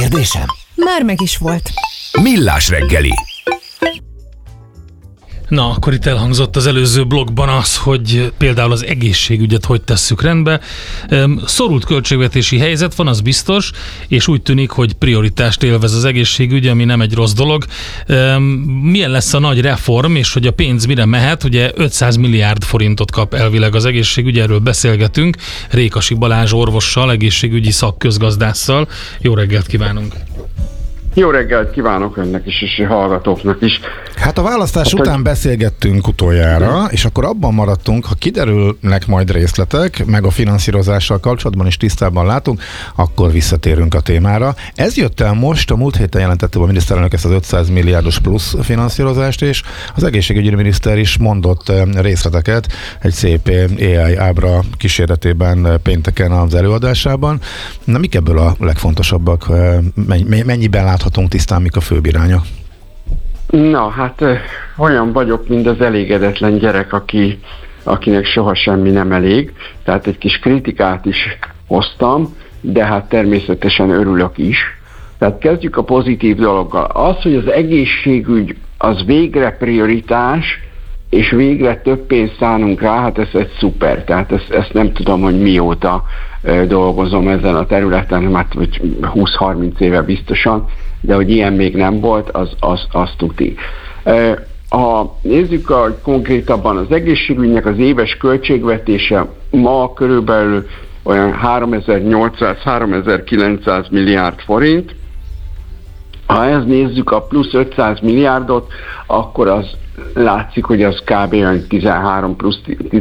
kérdésem? Már meg is volt. Millás reggeli. Na, akkor itt elhangzott az előző blogban az, hogy például az egészségügyet hogy tesszük rendbe. Szorult költségvetési helyzet van, az biztos, és úgy tűnik, hogy prioritást élvez az egészségügy, ami nem egy rossz dolog. Milyen lesz a nagy reform, és hogy a pénz mire mehet? Ugye 500 milliárd forintot kap elvileg az egészségügy, erről beszélgetünk Rékasi Balázs orvossal, egészségügyi szakközgazdásszal. Jó reggelt kívánunk! Jó reggelt kívánok önnek is, és a hallgatóknak is. Hát a választás után beszélgettünk utoljára, és akkor abban maradtunk, ha kiderülnek majd részletek, meg a finanszírozással kapcsolatban is tisztában látunk, akkor visszatérünk a témára. Ez jött el most, a múlt héten jelentette a miniszterelnök ezt az 500 milliárdos plusz finanszírozást, és az egészségügyi miniszter is mondott részleteket egy szép AI ábra kíséretében pénteken az előadásában. Na, mik ebből a legfontosabbak? Mennyiben láthatunk tisztán, mik a főbb irányok? Na, hát olyan vagyok, mint az elégedetlen gyerek, akinek soha semmi nem elég. Tehát egy kis kritikát is hoztam, de hát természetesen örülök is. Tehát kezdjük a pozitív dologgal. Az, hogy az egészségügy az végre prioritás, és végre több pénzt szánunk rá, hát ez egy szuper. Tehát ezt nem tudom, hogy mióta dolgozom ezen a területen, hát 20-30 éve biztosan, de hogy ilyen még nem volt, az tuti. Nézzük konkrétabban az egészségügynek az éves költségvetése ma körülbelül olyan 3800-3900 milliárd forint. Ha ezt nézzük, a plusz 500 milliárdot, akkor az látszik, hogy az kb. 13 plusz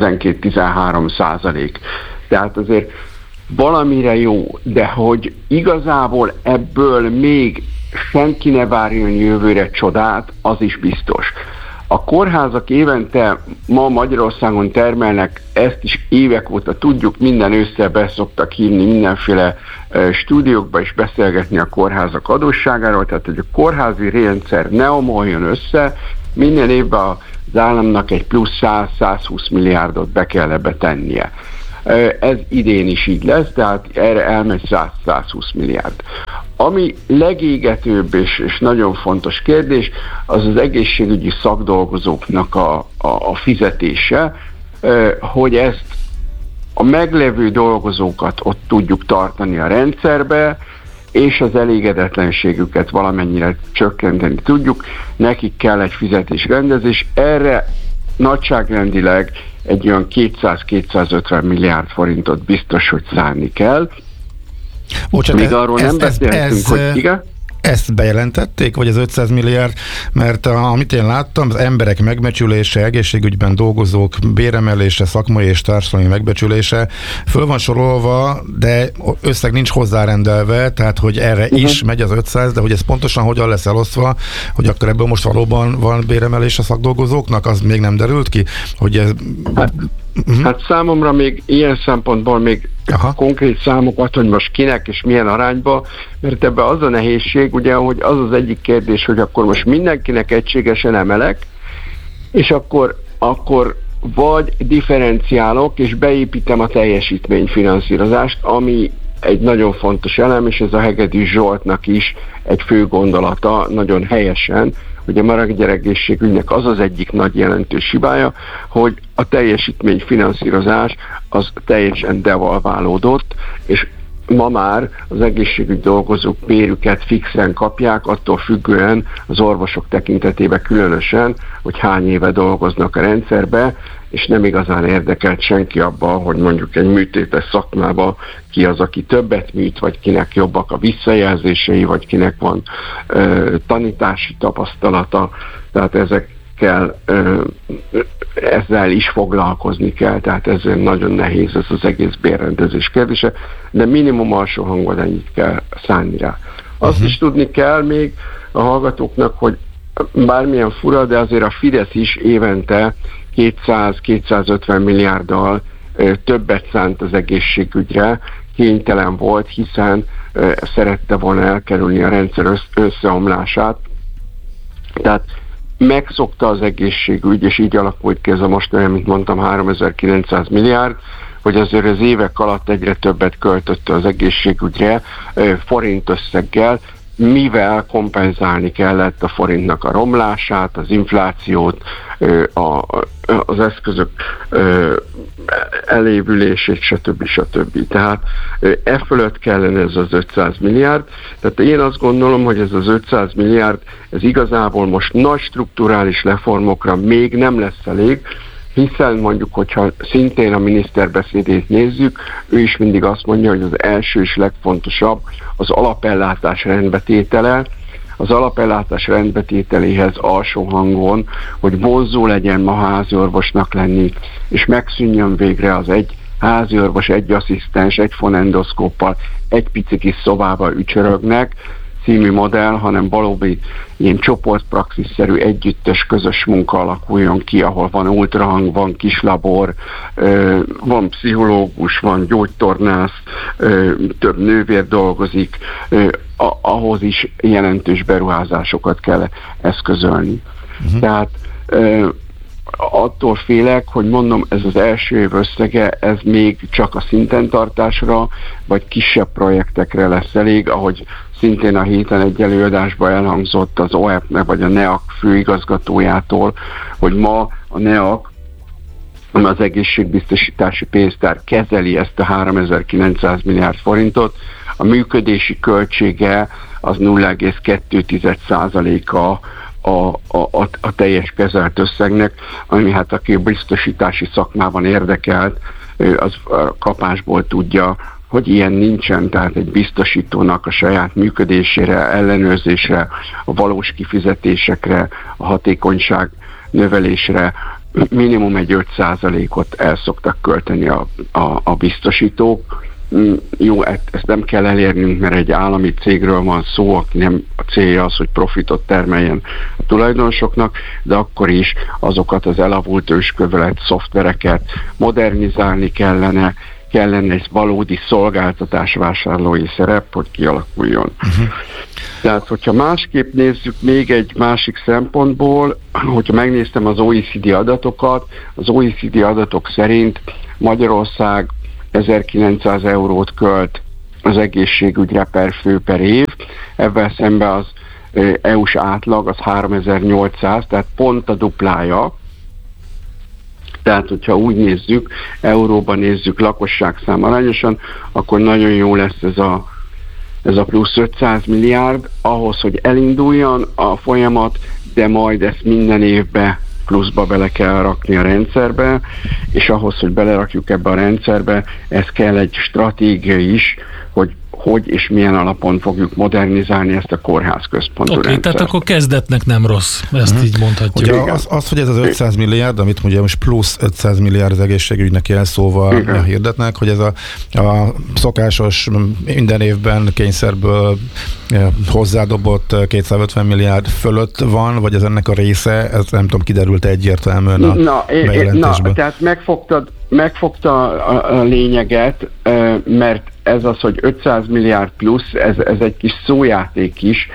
12-13%. Tehát azért valamire jó, de hogy igazából ebből még senki ne várjon jövőre csodát, az is biztos. A kórházak évente ma Magyarországon termelnek, ezt is évek óta tudjuk, minden ősszel be szoktak hívni mindenféle stúdiókba és beszélgetni a kórházak adósságáról, tehát hogy a kórházi rendszer ne omoljon össze, minden évben az államnak egy plusz 100-120 milliárdot be kell ebbe tennie. Ez idén is így lesz, tehát erre elmegy 100-120 milliárd. Ami legégetőbb és nagyon fontos kérdés, az az egészségügyi szakdolgozóknak a fizetése, hogy ezt a meglevő dolgozókat ott tudjuk tartani a rendszerbe, és az elégedetlenségüket valamennyire csökkenteni tudjuk. Nekik kell egy fizetésrendezés, erre nagyságrendileg egy olyan 200-250 milliárd forintot biztos, hogy szánni kell. Még arról nem beszéltünk, hogy igen? Ezt bejelentették, vagy az 500 milliárd, mert amit én láttam, az emberek megbecsülése, egészségügyben dolgozók béremelése, szakmai és társadalmi megbecsülése föl van sorolva, de összeg nincs hozzárendelve, tehát hogy erre is megy az 500, de hogy ez pontosan hogyan lesz elosztva, hogy akkor ebből most valóban van béremelés a szakdolgozóknak, az még nem derült ki? Hogy ez... Hát számomra még ilyen szempontból még konkrét számokat, hogy most kinek és milyen arányba, mert ebben az a nehézség, ugye, hogy az egyik kérdés, hogy akkor most mindenkinek egységesen emelek, és akkor vagy differenciálok, és beépítem a teljesítményfinanszírozást, ami egy nagyon fontos elem, és ez a Hegedűs Zsoltnak is egy fő gondolata, nagyon helyesen, hogy a maradgyerekegészségügynek az egyik nagy jelentős hibája, hogy a teljesítményfinanszírozás az teljesen devalválódott, és ma már az egészségügy dolgozók bérüket fixen kapják, attól függően az orvosok tekintetében különösen, hogy hány éve dolgoznak a rendszerbe, és nem igazán érdekelt senki abban, hogy mondjuk egy műtétes szakmában ki az, aki többet műt, vagy kinek jobbak a visszajelzései, vagy kinek van tanítási tapasztalata, tehát ezzel is foglalkozni kell, tehát ezzel nagyon nehéz ez az egész bérrendezés kérdése, de minimum alsó hangon ennyit kell szánni rá. Azt is tudni kell még a hallgatóknak, hogy bármilyen fura, de azért a Fidesz is évente 200-250 milliárddal többet szánt az egészségügyre, kénytelen volt, hiszen szerette volna elkerülni a rendszer összeomlását. Tehát megszokta az egészségügy, és így alakult ki ez a most olyan, mint mondtam, 3900 milliárd, hogy azért az évek alatt egyre többet költött az egészségügyre forint összeggel, mivel kompenzálni kellett a forintnak a romlását, az inflációt, az eszközök elévülését, stb. Tehát e fölött kellene ez az 500 milliárd. Tehát én azt gondolom, hogy ez az 500 milliárd, ez igazából most nagy strukturális reformokra még nem lesz elég, hiszen mondjuk, hogyha szintén a miniszter beszédét nézzük, ő is mindig azt mondja, hogy az első és legfontosabb az alapellátás rendbetétele. Az alapellátás rendbetételéhez alsó hangon, hogy vonzó legyen ma háziorvosnak lenni, és megszűnjön végre az egy háziorvos, egy asszisztens, egy fonendoszkóppal, egy pici kis szobába ücsörögnek című modell, hanem valóban ilyen csoportpraxisszerű, együttes, közös munka alakuljon ki, ahol van ultrahang, van kislabor, van pszichológus, van gyógytornász, több nővér dolgozik, ahhoz is jelentős beruházásokat kell eszközölni. Tehát attól félek, hogy mondom, ez az első év összege, ez még csak a szintentartásra, vagy kisebb projektekre lesz elég, ahogy szintén a héten egy előadásban elhangzott az OEP-nek, vagy a NEAK főigazgatójától, hogy ma a NEAK, az egészségbiztosítási pénztár kezeli ezt a 3900 milliárd forintot, a működési költsége az 0,2%-a a teljes kezelt összegnek, ami hát aki a biztosítási szakmában érdekelt, az kapásból tudja, hogy ilyen nincsen, tehát egy biztosítónak a saját működésére, ellenőrzésre, a valós kifizetésekre, a hatékonyság növelésre minimum egy 5%-ot el szoktak költeni a biztosítók. Jó, ezt nem kell elérnünk, mert egy állami cégről van szó, aki nem a célja az, hogy profitot termeljen a tulajdonosoknak, de akkor is azokat az elavult őskövölet szoftvereket modernizálni kellene egy valódi szolgáltatásvásárlói szerep, hogy kialakuljon. Tehát, hogyha másképp nézzük még egy másik szempontból, hogyha megnéztem az OECD adatokat, az OECD adatok szerint Magyarország 1900 eurót költ az egészségügyre per fő per év, ebben szemben az EU-s átlag az 3800, tehát pont a duplája. Tehát, hogyha úgy nézzük, euróban nézzük lakosságszám arányosan, akkor nagyon jó lesz ez a plusz 500 milliárd ahhoz, hogy elinduljon a folyamat, de majd ezt minden évben pluszba bele kell rakni a rendszerbe, és ahhoz, hogy belerakjuk ebbe a rendszerbe, ez kell egy stratégia is, hogy és milyen alapon fogjuk modernizálni ezt a kórházközpontú rendszert. Tehát akkor kezdetnek nem rossz, ezt így mondhatjuk. Ugye az, hogy ez az 500 milliárd, amit ugye most plusz 500 milliárd az egészségügynek jelszóval hirdetnek, hogy ez a szokásos minden évben kényszerből hozzádobott 250 250 fölött van, vagy ez ennek a része, ez nem tudom, kiderült egyértelműen a bejelentésből. Tehát megfogta a lényeget, mert ez az, hogy 500 milliárd plusz, ez egy kis szójáték is,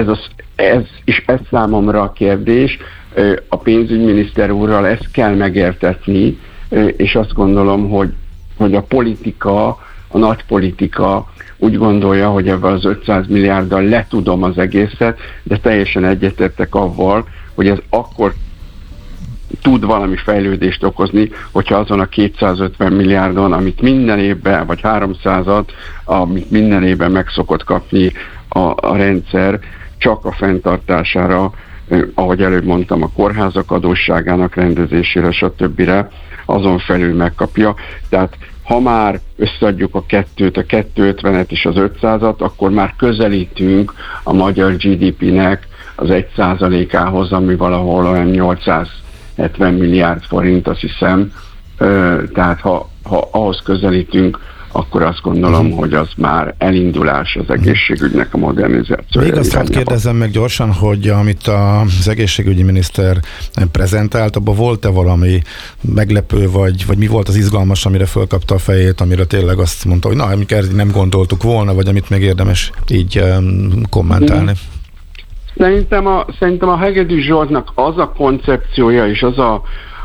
ez számomra a kérdés, a pénzügyminiszter úrral ezt kell megértetni, és azt gondolom, hogy a politika, a nagy politika úgy gondolja, hogy ebben az 500 milliárddal letudom az egészet, de teljesen egyetértek avval, hogy ez akkor tud valami fejlődést okozni, hogyha azon a 250 milliárdon, amit minden évben, vagy 300-at, amit minden évben meg szokott kapni a rendszer, csak a fenntartására, ahogy előbb mondtam, a kórházak adósságának rendezésére, stb. Azon felül megkapja. Tehát ha már összeadjuk a 250-et és az 500-at, akkor már közelítünk a magyar GDP-nek az 1%-ához, ami valahol olyan 870 milliárd forint, azt hiszem. Tehát ha ahhoz közelítünk, akkor azt gondolom, hogy az már elindulás az egészségügynek a modernizációja. Még azt kérdezzem meg gyorsan, hogy amit az egészségügyi miniszter prezentált, abban volt-e valami meglepő, vagy mi volt az izgalmas, amire fölkapta a fejét, amire tényleg azt mondta, hogy amiket nem gondoltuk volna, vagy amit még érdemes így kommentálni? Szerintem a Hegedűs Zsoltnak az a koncepciója és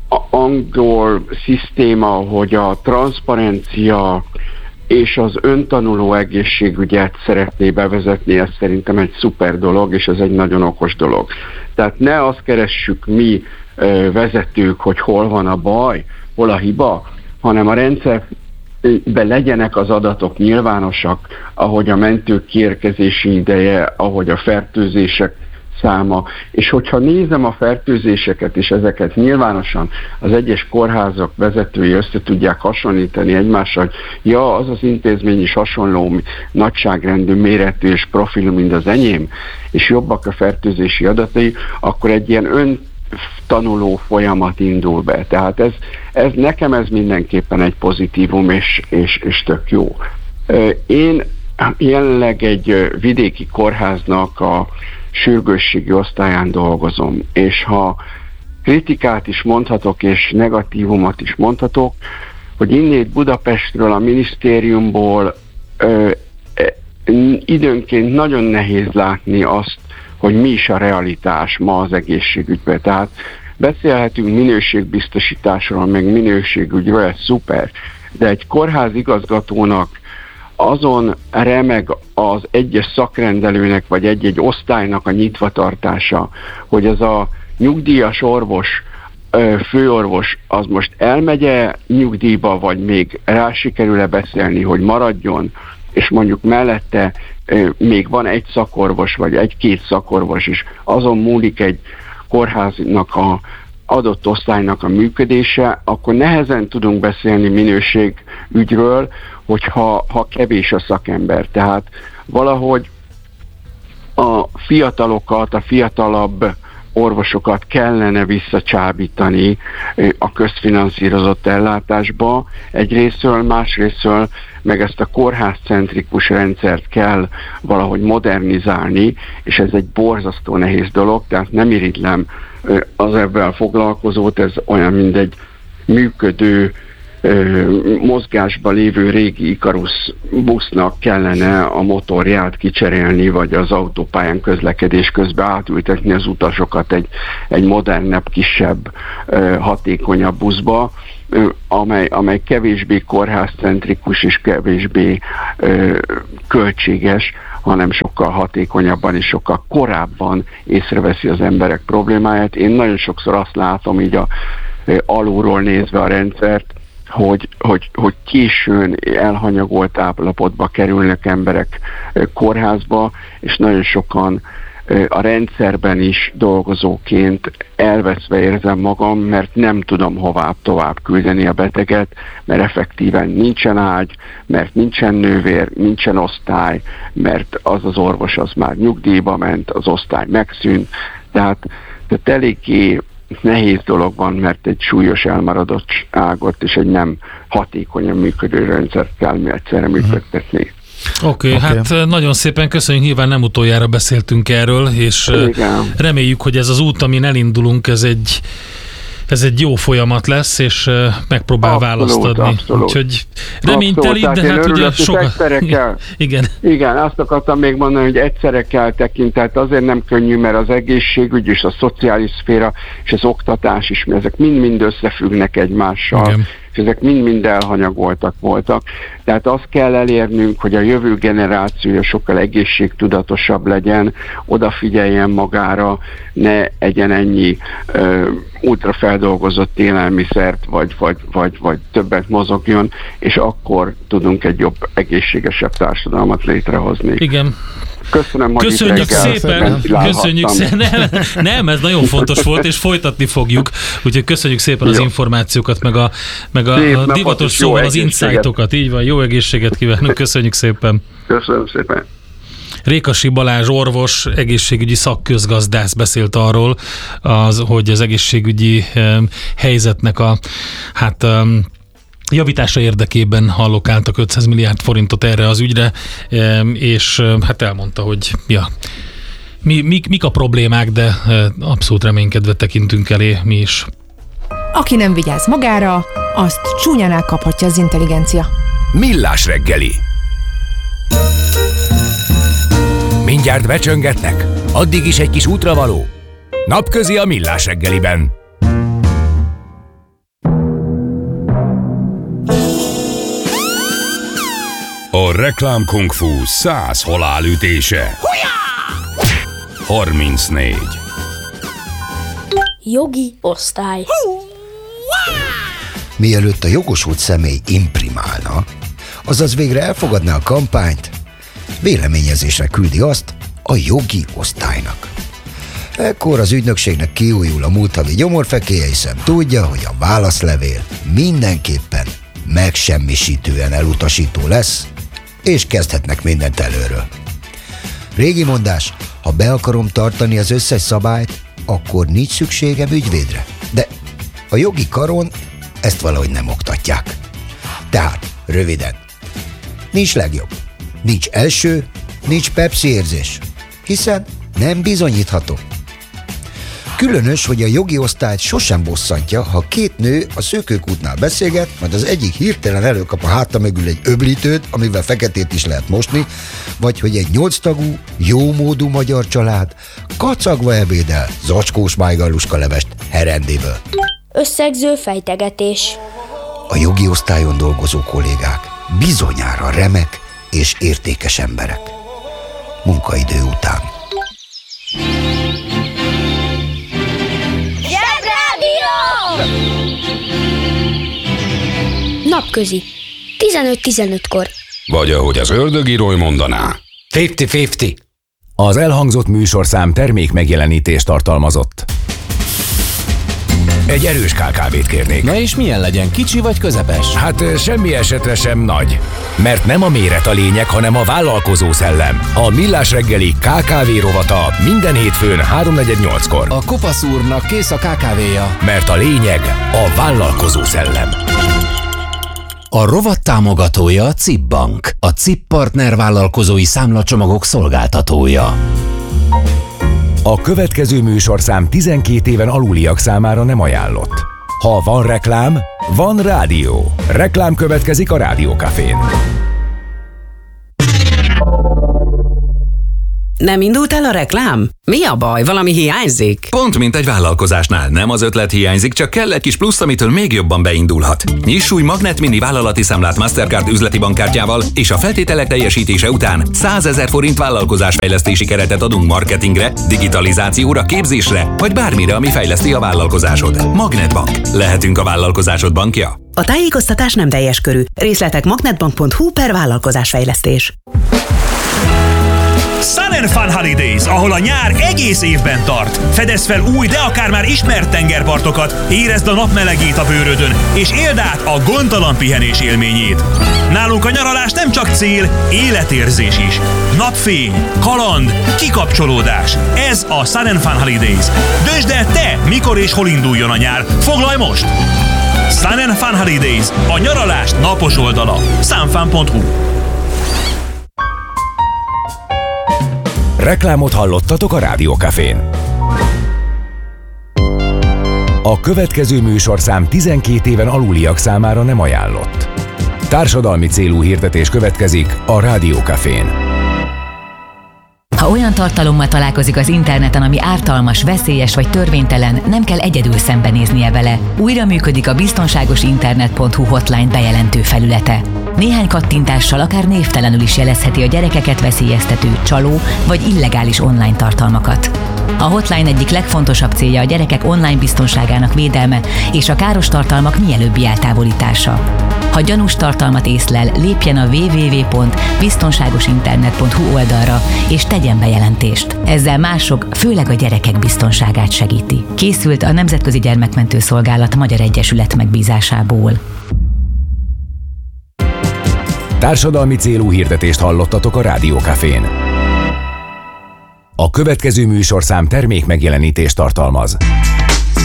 angol szisztéma, hogy a transzparencia és az öntanuló egészségügyet szeretné bevezetni, ez szerintem egy szuper dolog, és ez egy nagyon okos dolog. Tehát ne azt keressük mi vezetők, hogy hol van a baj, hol a hiba, hanem a rendszerben legyenek az adatok nyilvánosak, ahogy a mentők kiérkezési ideje, ahogy a fertőzések száma, és hogyha nézem a fertőzéseket, és ezeket nyilvánosan az egyes kórházak vezetői össze tudják hasonlítani egymással, hogy ja, az az intézmény is hasonló nagyságrendű, méretű és profilú, mint az enyém, és jobbak a fertőzési adatai, akkor egy ilyen öntanuló folyamat indul be. Tehát ez nekem ez mindenképpen egy pozitívum, és tök jó. Én jelenleg egy vidéki kórháznak a sürgősségi osztályán dolgozom, és ha kritikát is mondhatok, és negatívumot is mondhatok, hogy innét Budapestről, a minisztériumból időnként nagyon nehéz látni azt, hogy mi is a realitás ma az egészségügyben. Tehát beszélhetünk minőségbiztosításról, meg minőségügyről, ez szuper, de egy kórház igazgatónak azon remeg az egyes szakrendelőnek, vagy egy-egy osztálynak a nyitvatartása, hogy az a nyugdíjas orvos, főorvos, az most elmegye nyugdíjba, vagy még rá sikerül-e beszélni, hogy maradjon, és mondjuk mellette még van egy szakorvos, vagy egy-két szakorvos is, azon múlik egy kórháznak a adott osztálynak a működése, akkor nehezen tudunk beszélni minőségügyről, hogyha kevés a szakember. Tehát valahogy a fiatalokat, a fiatalabb orvosokat kellene visszacsábítani a közfinanszírozott ellátásba egyrészről, másrészről meg ezt a kórházcentrikus rendszert kell valahogy modernizálni, és ez egy borzasztó nehéz dolog, tehát nem irigylem az ebben foglalkozót, ez olyan, mint egy működő, mozgásban lévő régi Ikarus busznak kellene a motorját kicserélni, vagy az autópályán közlekedés közben átültetni az utasokat egy modernebb, kisebb, hatékonyabb buszba, amely kevésbé kórházcentrikus és kevésbé költséges, hanem sokkal hatékonyabban és sokkal korábban észreveszi az emberek problémáját. Én nagyon sokszor azt látom így alulról nézve a rendszert, hogy későn elhanyagolt állapotba kerülnek emberek kórházba, és nagyon sokan a rendszerben is dolgozóként elveszve érzem magam, mert nem tudom hová tovább küldeni a beteget, mert effektíven nincsen ágy, mert nincsen nővér, nincsen osztály, mert az orvos az már nyugdíjba ment, az osztály megszűnt, tehát eléggé nehéz dolog van, mert egy súlyos elmaradottságot és egy nem hatékonyan működő rendszert kell mi egyszerre működtetni. Oké, hát nagyon szépen köszönjük, nyilván nem utoljára beszéltünk erről, és reméljük, hogy ez az út, amin elindulunk, ez egy jó folyamat lesz, és megpróbál választ adni. Abszolút. Úgyhogy reményteli, de hát ugye sokat... Igen, azt akartam még mondani, hogy egyszerre kell tekinteni, tehát azért nem könnyű, mert az egészségügy és a szociális szféra és az oktatás is, ezek mind-mind összefüggnek egymással. Igen. És ezek mind-mind elhanyagoltak voltak. Tehát azt kell elérnünk, hogy a jövő generációja sokkal egészségtudatosabb legyen, odafigyeljen magára, ne egyen ennyi ultrafeldolgozott élelmiszert, vagy többet mozogjon, és akkor tudunk egy jobb, egészségesebb társadalmat létrehozni. Igen. Köszönöm, hogy köszönjük szépen, köszönjük szépen. Nem, ez nagyon fontos volt, és folytatni fogjuk. Úgyhogy köszönjük szépen az információkat, meg a divatos szóval az insightokat. Így van, jó egészséget kívánunk, köszönjük szépen. Köszönöm szépen. Rékasi Balázs orvos, egészségügyi szakközgazdász beszélt arról, hogy az egészségügyi helyzetnek a javítása érdekében allokáltak 500 milliárd forintot erre az ügyre, és hát elmondta, hogy mik a problémák, de abszolút reménykedve tekintünk elé mi is. Aki nem vigyáz magára, azt csúnyán elkaphatja az intelligencia. Millás reggeli. Mindjárt becsöngetnek? Addig is egy kis útravaló? Napközi a Millás reggeliben. Reklám Kung Fu 100 halálütése. 34. Jogi osztály. Mielőtt a jogosult személy imprimálna, azaz végre elfogadná a kampányt, véleményezésre küldi azt a jogi osztálynak. Ekkor az ügynökségnek kiújul a múlt havi gyomorfekéje, hiszen tudja, hogy a válaszlevél mindenképpen megsemmisítően elutasító lesz, és kezdhetnek mindent előről. Régi mondás, ha be akarom tartani az összes szabályt, akkor nincs szükségem ügyvédre. De a jogi karon ezt valahogy nem oktatják. Tehát, röviden, nincs legjobb, nincs első, nincs Pepsi érzés, hiszen nem bizonyítható. Különös, hogy a jogi osztályt sosem bosszantja, ha két nő a szökőkútnál beszélget, majd az egyik hirtelen előkap a háta mögül egy öblítőt, amivel feketét is lehet mosni, vagy hogy egy 8 tagú, jómódú magyar család kacagva ebédel zacskós májgalluska-levest herendéből. Összegző fejtegetés. A jogi osztályon dolgozó kollégák bizonyára remek és értékes emberek. Munkaidő után. Napközi. 15-15-kor. Vagy ahogy az ördögírói mondaná. 50-50. Az elhangzott műsorszám termék megjelenítést tartalmazott. Egy erős KKV-t kérnék. Na és milyen legyen, kicsi vagy közepes? Hát semmi esetre sem nagy. Mert nem a méret a lényeg, hanem a vállalkozó szellem. A Millás reggeli KKV rovata minden hétfőn 3:48-kor. A kopasz úrnak kész a KKV-ja. Mert a lényeg a vállalkozó szellem. A rovat támogatója a CIP Bank, a CIP Partner vállalkozói számlacsomagok szolgáltatója. A következő műsorszám 12 éven aluliak számára nem ajánlott. Ha van reklám, van rádió. Reklám következik a Rádiókafén. Nem indult el a reklám? Mi a baj? Valami hiányzik? Pont mint egy vállalkozásnál. Nem az ötlet hiányzik, csak kell egy kis plusz, amitől még jobban beindulhat. Nyiss új Magnet Mini vállalati számlát Mastercard üzleti bankkártyával, és a feltételek teljesítése után 100 000 forint vállalkozásfejlesztési keretet adunk marketingre, digitalizációra, képzésre, vagy bármire, ami fejleszti a vállalkozásod. Magnetbank. Lehetünk a vállalkozásod bankja? A tájékoztatás nem teljes körű. Részletek magnetbank.hu/vállalkozásfejlesztés. Sun & Fun Holidays, ahol a nyár egész évben tart. Fedezd fel új, de akár már ismert tengerpartokat, érezd a nap melegét a bőrödön, és éld át a gondtalan pihenés élményét. Nálunk a nyaralás nem csak cél, életérzés is. Napfény, kaland, kikapcsolódás. Ez a Sun & Fun Holidays. Döntsd el te, mikor és hol induljon a nyár. Foglalj most! Sun & Fun Holidays, a nyaralás napos oldala. sunfun.hu. Reklámot hallottatok a Rádiókafén. A következő műsorszám 12 éven aluliak számára nem ajánlott. Társadalmi célú hirdetés következik a Rádiókafén. Ha olyan tartalommal találkozik az interneten, ami ártalmas, veszélyes vagy törvénytelen, nem kell egyedül szembenéznie vele. Újra működik a biztonságosinternet.hu hotline bejelentő felülete. Néhány kattintással akár névtelenül is jelezheti a gyerekeket veszélyeztető, csaló vagy illegális online tartalmakat. A hotline egyik legfontosabb célja a gyerekek online biztonságának védelme és a káros tartalmak mielőbbi eltávolítása. Ha gyanús tartalmat észlel, lépjen a www.biztonságosinternet.hu oldalra és tegyen bejelentést. Ezzel mások, főleg a gyerekek biztonságát segíti. Készült a Nemzetközi Gyermekmentő Szolgálat Magyar Egyesület megbízásából. Társadalmi célú hirdetést hallottatok a Rádiókafén. A következő műsorszám termék megjelenítést tartalmaz.